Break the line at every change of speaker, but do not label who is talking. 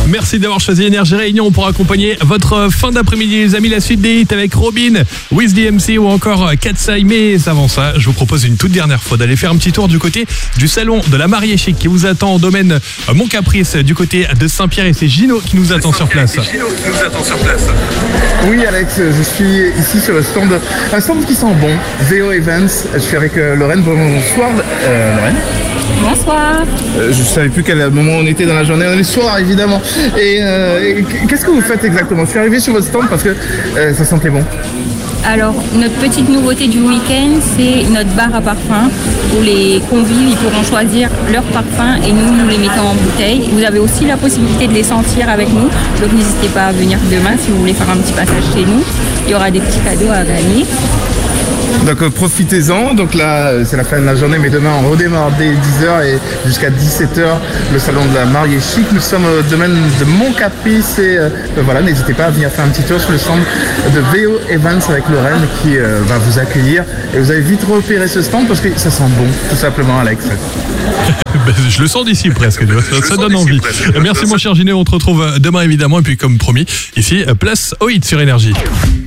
Merci d'avoir choisi Énergie Réunion pour accompagner votre fin d'après-midi, les amis. La suite des hits avec Robin, Wiz DMC ou encore Katsai. Mais avant ça, je vous propose une toute dernière fois d'aller faire un petit tour du côté du salon de la mariée chic qui vous attend au domaine Mon Caprice du côté de Saint-Pierre, et c'est Gino qui nous attend sur place.
Oui Alex, je suis ici sur le stand, un stand qui sent bon, VO Events. Je suis avec Lorraine. Bonsoir Lorraine.
Bonsoir.
Je ne savais plus quel moment on était dans la journée. On est le soir évidemment. Et qu'est-ce que vous faites exactement? Je suis arrivé sur votre stand parce que ça sentait bon.
Alors, notre petite nouveauté du week-end, c'est notre bar à parfum où les convives ils pourront choisir leur parfum et nous les mettons en bouteille. Vous avez aussi la possibilité de les sentir avec nous. Donc, n'hésitez pas à venir demain si vous voulez faire un petit passage chez nous. Il y aura des petits cadeaux à gagner.
Donc profitez-en, donc là c'est la fin de la journée, mais demain on redémarre dès 10h et jusqu'à 17h le salon de la mariée chic. Nous sommes au domaine de Mon Caprice et voilà, n'hésitez pas à venir faire un petit tour sur le stand de VO Events avec Lorraine qui va vous accueillir, et vous allez vite repérer ce stand parce que ça sent bon, tout simplement Alex.
Je le sens d'ici presque, ça donne envie. Merci mon cher Gino, on te retrouve demain évidemment, et puis comme promis, ici, place au hit sur Énergie.